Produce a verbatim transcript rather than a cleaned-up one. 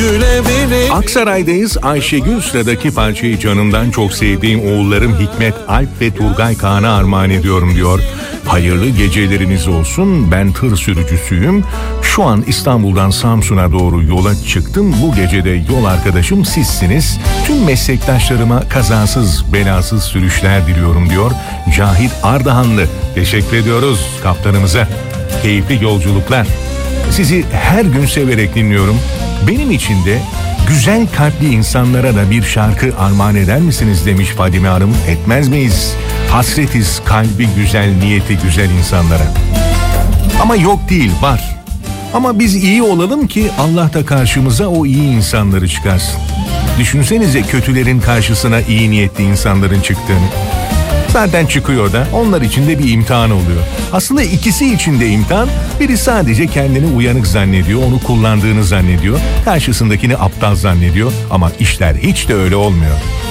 gülebilir. Aksaray'dayız. Ayşegül sıradaki parçayı canımdan çok sevdiğim oğullarım Hikmet, Alp ve Turgay Kaan'a armağan ediyorum diyor. Hayırlı geceleriniz olsun. Ben tır sürücüsüyüm. Şu an İstanbul'dan Samsun'a doğru yola çıktım. Bu gecede yol arkadaşım sizsiniz. Tüm meslektaşlarıma kazasız belasız sürüşler diliyorum diyor. Cahit Ardahanlı. Teşekkür ediyoruz kaptanımıza. Keyifli yolculuklar. Sizi her gün severek dinliyorum. Benim için de güzel kalpli insanlara da bir şarkı armağan eder misiniz demiş Fadime Hanım. Etmez miyiz? Hasretiz kalbi güzel, niyeti güzel insanlara. Ama yok değil, var. Ama biz iyi olalım ki Allah da karşımıza o iyi insanları çıkarsın. Düşünsenize kötülerin karşısına iyi niyetli insanların çıktığını. Zaten çıkıyor da onlar için de bir imtihan oluyor. Aslında ikisi için de imtihan. Biri sadece kendini uyanık zannediyor, onu kullandığını zannediyor. Karşısındakini aptal zannediyor ama işler hiç de öyle olmuyor.